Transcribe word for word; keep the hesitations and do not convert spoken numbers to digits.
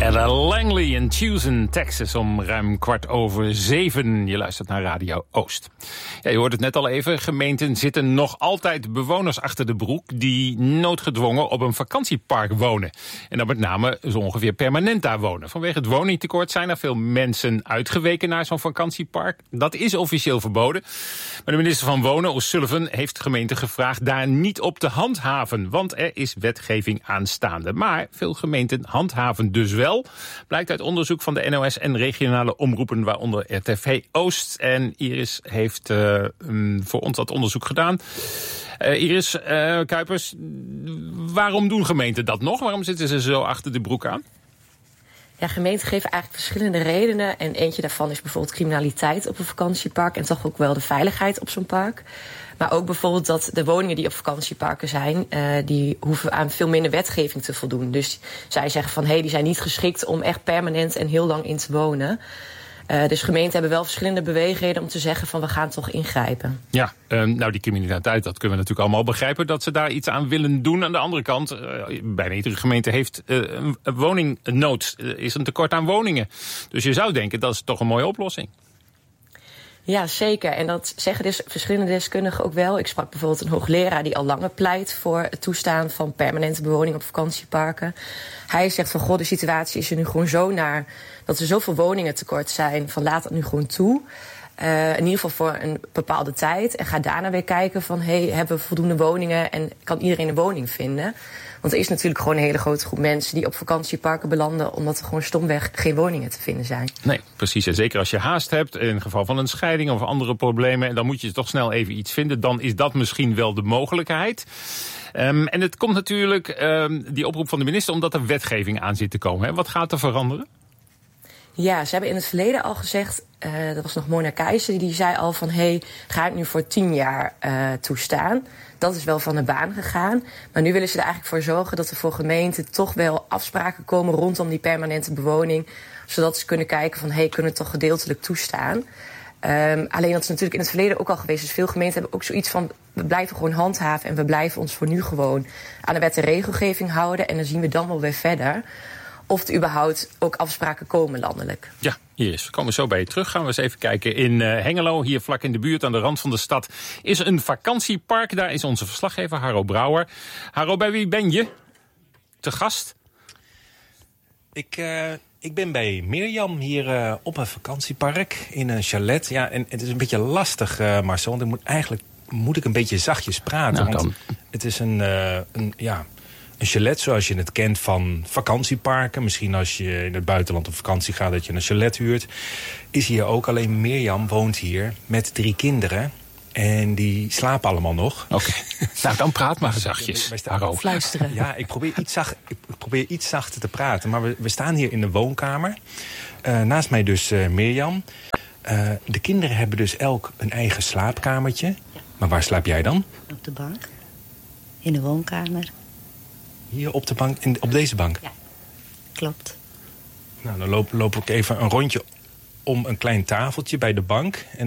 Ella Langley in Tucson, Texas, om ruim kwart over zeven. Je luistert naar Radio Oost. Ja, je hoort het net al even. Gemeenten zitten nog altijd bewoners achter de broek die noodgedwongen op een vakantiepark wonen. En dan met name zo ongeveer permanent daar wonen. Vanwege het woningtekort zijn er veel mensen uitgeweken naar zo'n vakantiepark. Dat is officieel verboden. Maar de minister van Wonen, O'Sullivan, heeft de gemeente gevraagd daar niet op te handhaven. Want er is wetgeving aanstaande. Maar veel gemeenten handhaven dus wel. Blijkt uit onderzoek van de N O S en regionale omroepen, waaronder R T V Oost. En Iris heeft uh, voor ons dat onderzoek gedaan. Uh, Iris uh, Kuipers, waarom doen gemeenten dat nog? Waarom zitten ze zo achter de broek aan? Ja, gemeenten geven eigenlijk verschillende redenen. En eentje daarvan is bijvoorbeeld criminaliteit op een vakantiepark. En toch ook wel de veiligheid op zo'n park. Maar ook bijvoorbeeld dat de woningen die op vakantieparken zijn, Uh, die hoeven aan veel minder wetgeving te voldoen. Dus zij zeggen van, hé, hey, die zijn niet geschikt om echt permanent en heel lang in te wonen. Uh, dus gemeenten hebben wel verschillende beweegredenen om te zeggen van, we gaan toch ingrijpen. Ja, uh, nou die criminaliteit, dat kunnen we natuurlijk allemaal begrijpen, dat ze daar iets aan willen doen. Aan de andere kant, uh, bijna iedere gemeente heeft uh, een woningnood, uh, is een tekort aan woningen. Dus je zou denken, dat is toch een mooie oplossing. Ja, zeker. En dat zeggen dus verschillende deskundigen ook wel. Ik sprak bijvoorbeeld een hoogleraar die al langer pleit voor het toestaan van permanente bewoning op vakantieparken. Hij zegt van, goh, de situatie is er nu gewoon zo naar dat er zoveel woningen tekort zijn, van laat dat nu gewoon toe. Uh, in ieder geval voor een bepaalde tijd. En ga daarna weer kijken van, hey, hebben we voldoende woningen en kan iedereen een woning vinden? Want er is natuurlijk gewoon een hele grote groep mensen die op vakantieparken belanden, omdat er gewoon stomweg geen woningen te vinden zijn. Nee, precies. En zeker als je haast hebt, in geval van een scheiding of andere problemen, en dan moet je toch snel even iets vinden, dan is dat misschien wel de mogelijkheid. Um, en het komt natuurlijk, um, die oproep van de minister, omdat er wetgeving aan zit te komen. Hè? Wat gaat er veranderen? Ja, ze hebben in het verleden al gezegd, uh, dat was nog Mona Keijzer, die zei al van, hé, hey, ga het nu voor tien jaar uh, toestaan. Dat is wel van de baan gegaan. Maar nu willen ze er eigenlijk voor zorgen dat er voor gemeenten toch wel afspraken komen rondom die permanente bewoning. Zodat ze kunnen kijken van, hé, hey, kunnen we het toch gedeeltelijk toestaan? Um, alleen dat is natuurlijk in het verleden ook al geweest. Dus veel gemeenten hebben ook zoiets van, we blijven gewoon handhaven en we blijven ons voor nu gewoon aan de wet en regelgeving houden. En dan zien we dan wel weer verder of er überhaupt ook afspraken komen landelijk. Ja, hier is. We komen zo bij je terug. Gaan we eens even kijken. In uh, Hengelo, hier vlak in de buurt aan de rand van de stad, is een vakantiepark. Daar is onze verslaggever Harro Brouwer. Harro, bij wie ben je te gast? Ik, uh, ik ben bij Mirjam hier uh, op een vakantiepark in een chalet. Ja, en het is een beetje lastig, uh, Marcel, want ik moet eigenlijk moet ik een beetje zachtjes praten. Nou, want dan. Het is een, uh, een ja. Een chalet zoals je het kent van vakantieparken. Misschien als je in het buitenland op vakantie gaat dat je een chalet huurt. Is hier ook, alleen Mirjam woont hier met drie kinderen. En die slapen allemaal nog. Oké, okay. Nou dan praat maar zachtjes. Harro. Fluisteren. Ja, ik probeer iets, zacht, ik probeer iets zachter te praten. Maar we, we staan hier in de woonkamer. Uh, naast mij dus uh, Mirjam. Uh, de kinderen hebben dus elk een eigen slaapkamertje. Ja. Maar waar slaap jij dan? Op de bank. In de woonkamer. Hier op de bank, in, op deze bank? Ja, klopt. Nou, dan loop, loop ik even een rondje om een klein tafeltje bij de bank. En